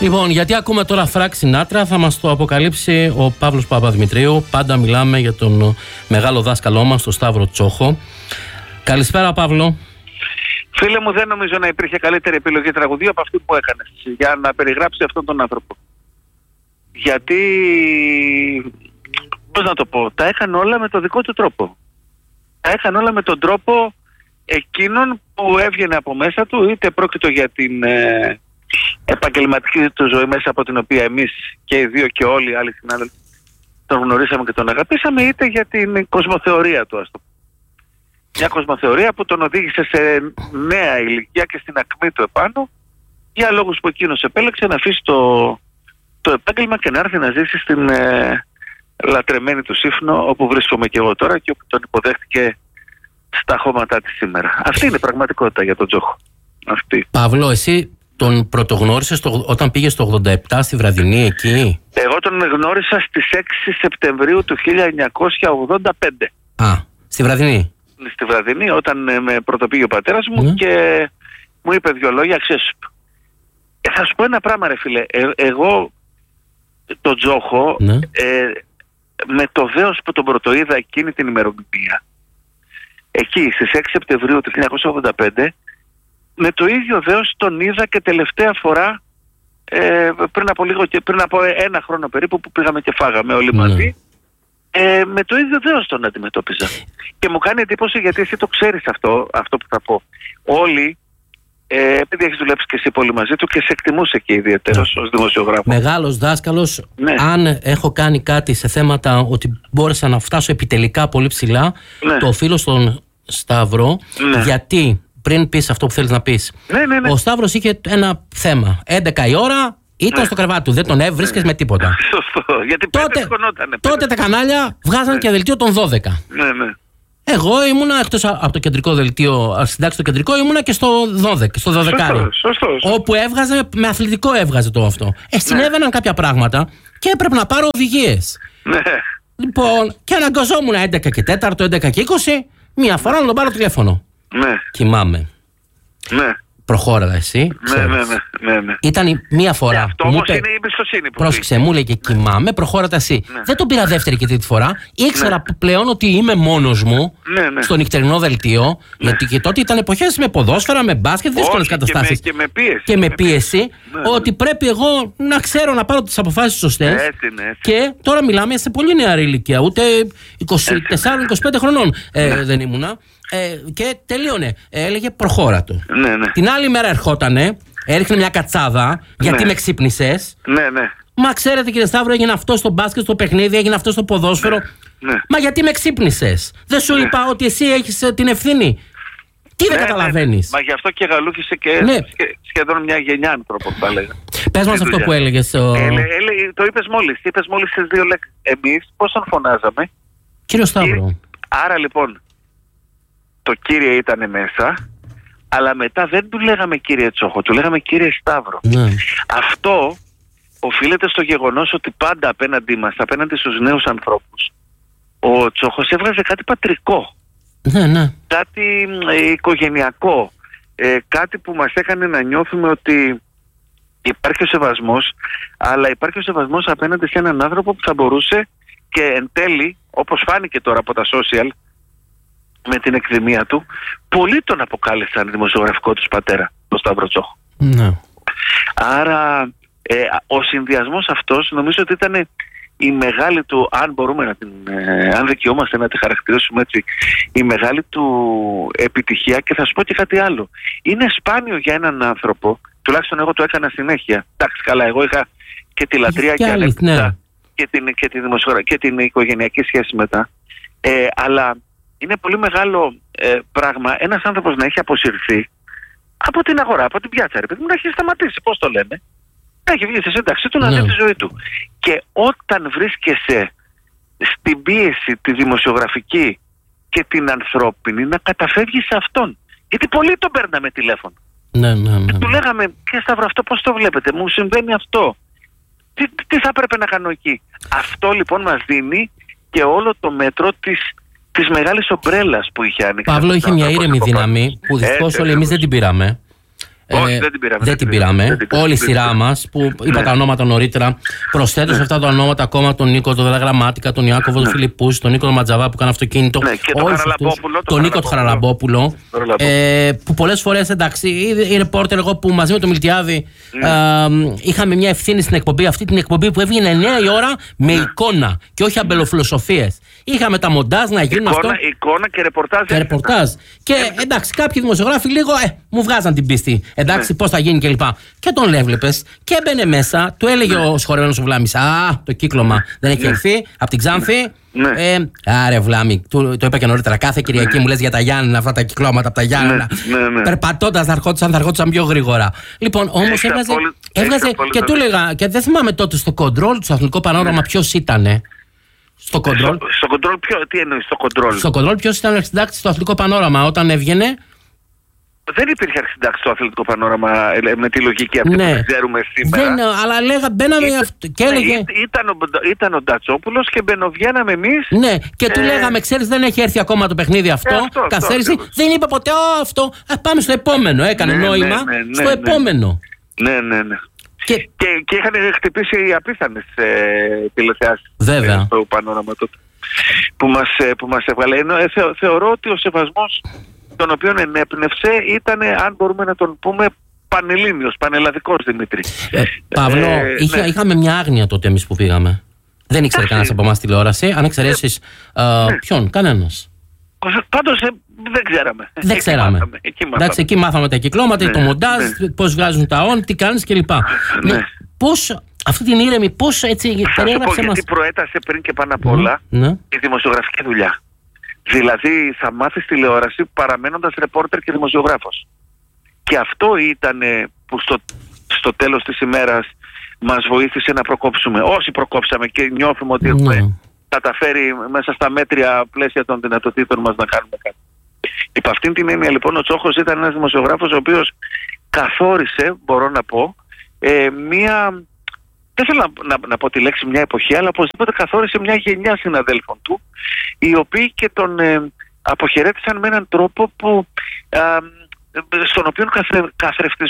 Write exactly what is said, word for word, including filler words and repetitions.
Λοιπόν, γιατί ακούμε τώρα Φρανκ Σινάτρα, θα μας το αποκαλύψει ο Παύλος Παπαδημητρίου. Πάντα μιλάμε για τον μεγάλο δάσκαλό μας, τον Σταύρο Τσόχο. Καλησπέρα, Παύλο. Φίλε μου, δεν νομίζω να υπήρχε καλύτερη επιλογή τραγουδίου από αυτή που έκανες για να περιγράψει αυτόν τον άνθρωπο. Γιατί, πώς να το πω, τα έκανε όλα με τον δικό του τρόπο. Τα έκανε όλα με τον τρόπο εκείνον που έβγαινε από μέσα του, είτε πρόκειτο για την ε, επαγγελματική του ζωή μέσα από την οποία εμείς και οι δύο και όλοι οι άλλοι συνάδελφοι τον γνωρίσαμε και τον αγαπήσαμε, είτε για την κοσμοθεωρία του, ας το πω. Μια κοσμοθεωρία που τον οδήγησε σε νέα ηλικία και στην ακμή του επάνω, για λόγους που εκείνος επέλεξε να αφήσει το, το επάγγελμα και να έρθει να ζήσει στην ε, λατρεμένη του Σύφνο, όπου βρίσκομαι και εγώ τώρα και όπου τον υποδέχτηκε στα χώματά της σήμερα. Αυτή είναι η πραγματικότητα για τον Τσόχο. Αυτή. Παύλο, εσύ τον πρωτογνώρισες το, όταν πήγες το ογδόντα επτά στη Βραδινή εκεί? Εγώ τον γνώρισα στις έξι Σεπτεμβρίου του χίλια εννιακόσια ογδόντα πέντε. Α, στη Βραδινή. Στη Βραδινή, όταν ε, με πρωτοπήγε ο πατέρας μου, ναι, και μου είπε δυο λόγια, ξέρεις. Ε, θα σου πω ένα πράγμα, ρε φίλε. Ε, εγώ τον Τσόχο, ναι, ε, με το δέος που τον πρωτοείδα εκείνη την ημερομηνία, εκεί στις έξι Σεπτεμβρίου του χίλια εννιακόσια ογδόντα πέντε, με το ίδιο δέος τον είδα και τελευταία φορά ε, πριν από λίγο και πριν από ένα χρόνο περίπου που πήγαμε και φάγαμε όλοι, ναι, μαζί. Ε, με το ίδιο δέος τον αντιμετώπιζα. Και μου κάνει εντύπωση, γιατί εσύ το ξέρεις αυτό, αυτό που θα πω. Όλοι, ε, επειδή έχεις δουλέψει και εσύ πολύ μαζί του και σε εκτιμούσε και ιδιαίτερος, ναι, ως δημοσιογράφο. Μεγάλος δάσκαλος. Ναι. Αν έχω κάνει κάτι σε θέματα ότι μπόρεσα να φτάσω επιτελικά πολύ ψηλά, ναι, το οφείλω στον Σταύρο, ναι, γιατί πριν πεις αυτό που θέλεις να πεις, ναι, ναι, ναι, ο Σταύρος είχε ένα θέμα. έντεκα η ώρα ήταν, ναι, στο κρεβάτι του, δεν τον έβρισκες, ναι, με τίποτα. Σωστό, γιατί τότε, τότε, τότε τα κανάλια βγάζαν, ναι, και δελτίο των δώδεκα. Ναι, ναι. Εγώ ήμουνα, εκτός από το κεντρικό δελτίο, συντάξει το κεντρικό, ήμουνα και στο δώδεκα, στο δωδεκάρι. Όπου έβγαζε, με αθλητικό έβγαζε το αυτό. Ε, συνέβαιναν, ναι, κάποια πράγματα και έπρεπε να πάρω οδηγίες. Ναι. Λοιπόν, και αναγκαζόμουν έντεκα και τέσσερα, έντεκα και είκοσι, μία φορά να τον πάρω τηλέφωνο. Ναι. Κοιμάμαι. Ναι. Προχώρα εσύ. Ναι, ναι, ναι, ναι, ναι. Ήταν μία φορά. Ε, αυτό όμως είναι η εμπιστοσύνη που. Πρόσεξε, μου λέει και κοιμάμαι, προχώρα εσύ. Ναι. Δεν τον πήρα δεύτερη και τρίτη φορά. Ήξερα, ναι, πλέον ότι είμαι μόνος μου, ναι, ναι, στο νυχτερινό δελτίο. Ναι. Γιατί και τότε ήταν εποχές με ποδόσφαιρα, με μπάσκετ, δύσκολες καταστάσεις. Και με, και με πίεση. Και με πίεση. Ναι, ναι. Ότι πρέπει εγώ να ξέρω να πάρω τις αποφάσεις σωστές. Έτσι, ναι, έτσι. Και τώρα μιλάμε σε πολύ νεαρή ηλικία. Ούτε είκοσι τέσσερα είκοσι πέντε χρονών ε, ναι. δεν ήμουνα. Ε, και τελείωνε. Ε, έλεγε προχώρα του. Ναι, ναι. Την άλλη μέρα ερχότανε, έριχνε μια κατσάδα, γιατί, ναι, με ξύπνησες. Ναι, ναι. Μα ξέρετε, κύριε Σταύρο, έγινε αυτό στο μπάσκετ, στο παιχνίδι, έγινε αυτό στο ποδόσφαιρο. Ναι. Μα γιατί με ξύπνησες? Δεν σου, ναι, είπα ότι εσύ έχεις την ευθύνη? Τι, ναι, δεν καταλαβαίνεις? Ναι. Μα γι' αυτό και γαλούχησε και, ναι, σχεδόν μια γενιά ανθρώπων, θα έλεγα. Πες μας αυτό που έλεγες. Ο... Ε, ε, ε, το είπες μόλις. Είπες μόλις τις δύο λέξεις. Εμείς πώς τον φωνάζαμε? Κύριο Σταύρο. Και... Άρα λοιπόν, το κύριε ήταν μέσα, αλλά μετά δεν του λέγαμε κύριε Τσόχο, του λέγαμε κύριε Σταύρο. Ναι. Αυτό οφείλεται στο γεγονός ότι πάντα απέναντί μας, απέναντι στους νέους ανθρώπους, ο Τσόχος έβγαζε κάτι πατρικό. Ναι, ναι. Κάτι ε, οικογενειακό. Ε, κάτι που μας έκανε να νιώθουμε ότι υπάρχει ο σεβασμός, αλλά υπάρχει ο σεβασμός απέναντι σε έναν άνθρωπο που θα μπορούσε και εν τέλει, όπως φάνηκε τώρα από τα social, με την εκδημία του, πολλοί τον αποκάλεσαν δημοσιογραφικό τους πατέρα, τον Σταύρο Τσόχο. Ναι. Άρα ε, ο συνδυασμός αυτός νομίζω ότι ήταν η μεγάλη του, αν μπορούμε να την, ε, αν δικαιούμαστε να τη χαρακτηρίσουμε έτσι, η μεγάλη του επιτυχία. Και θα σου πω και κάτι άλλο. Είναι σπάνιο για έναν άνθρωπο, τουλάχιστον εγώ το έκανα συνέχεια. Εντάξει, καλά, εγώ είχα και τη λατρεία και, και, ναι, και, την, και, τη και την οικογενειακή σχέση μετά. Ε, αλλά είναι πολύ μεγάλο ε, πράγμα ένας άνθρωπος να έχει αποσυρθεί από την αγορά, από την πιάτσα, ρε παιδί μου, να έχει σταματήσει, πώς το λέμε, να έχει βγει στη σύνταξή του, να ζει, ναι, τη ζωή του. Και όταν βρίσκεσαι στην πίεση τη δημοσιογραφική και την ανθρώπινη, να καταφεύγεις σε αυτόν. Γιατί πολλοί τον παίρναμε τηλέφωνο. Ναι, ναι, ναι. Και του λέγαμε, κύριε Σταύρο, αυτό πώς το βλέπετε, μου συμβαίνει αυτό. Τι, τι θα πρέπει να κάνω εκεί? Αυτό λοιπόν μας δίνει και όλο το μέτρο της της μεγάλης ομπρέλας που είχε ανοίξει. Παύλο, είχε μια ήρεμη δύναμη που δυστυχώς όλοι εμείς δεν την πήραμε. Όχι, ε, δεν την πήραμε. Δεν την πήραμε. Δεν την πήραμε. Όλη η σειρά μας, που είπα ναι. τα ονόματα νωρίτερα, προσθέτω ναι. σε αυτά τα ονόματα ακόμα τον Νίκο τον Δελαγραμμάτικα, τον Ιάκωβο ναι. τον Φιλιππούς, τον Νίκο τον Ματζαβά που κάνει αυτοκίνητο. Ναι, και τον Χαραλαμπόπουλο. Τον Νίκο τον Χαραλαμπόπουλο. Ε, που πολλές φορές, εντάξει, οι ρεπόρτερ, εγώ που μαζί με τον Μιλτιάδη ναι. ε, είχαμε μια ευθύνη στην εκπομπή αυτή, την εκπομπή που έβγαινε εννιά η ώρα με ναι. εικόνα και όχι αμπελοφιλοσοφίες. Είχαμε τα μοντάζ να γίνουν αυτό. Εικόνα και ρεπορτάζ. Και ρεπορτάζ. Και εντάξει, κάποιοι δημοσιογράφοι λίγο ε, μου βγάζαν την πίστη. Εντάξει, ναι. πώς θα γίνει κλπ. Και, και τον έβλεπες και έμπαινε μέσα, του έλεγε ναι. ο σχολιανός ο Βλάμης: Α, το κύκλωμα ναι. δεν έχει έρθει ναι. από την Ξάνθη. Ναι. Ε, άρε Βλάμη, το, το είπα και νωρίτερα. Κάθε Κυριακή ναι. μου λες για τα Γιάννενα, αυτά τα κυκλώματα από τα Γιάννενα. Ναι. Ναι, ναι. Περπατώντας θα ερχόντουσαν, θα ερχόντουσαν πιο γρήγορα. Λοιπόν, όμως έβγαζε, απόλυ... έβγαζε και του έλεγα, και δεν θυμάμαι τότε στο κοντρόλ, στο Αθλητικό Πανόραμα, ναι. ποιος ήτανε. Στο κοντρόλ. Στο, στο κοντρόλ, ποιο, τι εννοείς στο κοντρόλ. Στο κοντρόλ, ποιος ήταν ο αρχισυντάκτης στο Αθλητικό Πανόραμα όταν έβγαινε. Δεν υπήρχε αρχισυντάκτης στο Αθλητικό Πανόραμα με τη λογική αυτή ναι. που ξέρουμε σήμερα. Δεν, αλλά λέγα, μπαίναμε Ήτα, αυτό, και έλεγε. Ναι, ήταν, ο, ήταν ο Ντατσόπουλος και μπαινοβγαίναμε εμείς. Ναι, και ε, του λέγαμε, ξέρεις, δεν έχει έρθει ακόμα το παιχνίδι αυτό. Ε, αυτό καθαίρεση. Αυτό, δεν είπε ποτέ, Ω, αυτό. Α, πάμε στο επόμενο. Έκανε ναι, νόημα. Ναι, ναι, ναι, στο ναι, επόμενο. Ναι, ναι, ναι. Και, και, και είχαν χτυπήσει οι απίθανες ε, τηλεθεάσεις βέβαια. Ε, στο Πανόραμα τότε που μας, ε, που μας έβγαλε. Ενώ, ε, θε, θεωρώ ότι ο σεβασμός τον οποίο ενέπνευσε ήταν, αν μπορούμε να τον πούμε, πανελλήνιος, πανελλαδικός, Δημήτρη. Ε, Παύλο, ε, είχε, ναι. είχαμε μια άγνοια τότε εμείς που πήγαμε. Δεν ήξερε κανένας από εμάς τηλεόραση. Αν εξαιρέσεις ε, ναι. ποιον, κανένας. Πάντως ε, δεν ξέραμε. Δεν ξέραμε. Εκεί μάθαμε, εκεί μάθαμε. Εντάξει, εκεί μάθαμε τα κυκλώματα, ναι, το μοντάζ, ναι. πώς βγάζουν τα όν, τι κάνεις κλπ. Ναι. Ναι. Πώς, αυτή την ήρεμη, πώς έτσι περιέγραψε μας. Γιατί προέτασε πριν και πάνω απ' όλα ναι. η δημοσιογραφική δουλειά. Δηλαδή θα μάθεις τηλεόραση παραμένοντας ρεπόρτερ και δημοσιογράφος. Και αυτό ήταν που στο, στο τέλος της ημέρας μας βοήθησε να προκόψουμε. Όσοι προκόψαμε και νιώθουμε ότι έχουμε ναι. καταφέρει μέσα στα μέτρια πλαίσια των δυνατοτήτων μας να κάνουμε κάτι. Υπ' αυτήν την έννοια λοιπόν ο Τσόχος ήταν ένας δημοσιογράφος ο οποίος καθόρισε, μπορώ να πω, ε, μία... Δεν θέλω να, να, να πω τη λέξη μια εποχή, αλλά οπωσδήποτε καθόρισε μια γενιά συναδέλφων του, οι οποίοι και τον ε, αποχαιρέτησαν με έναν τρόπο που, ε, στον οποίο καθρε,